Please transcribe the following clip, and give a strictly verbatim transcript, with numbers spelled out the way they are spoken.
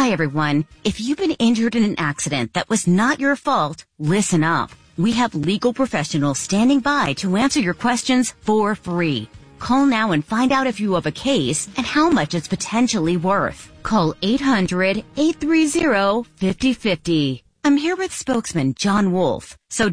Hi, everyone. If you've been injured in an accident that was not your fault, listen up. We have legal professionals standing by to answer your questions for free. Call now and find out if you have a case and how much it's potentially worth. Call eight hundred, eight three zero, five zero five zero. I'm here with spokesman John Wolf. So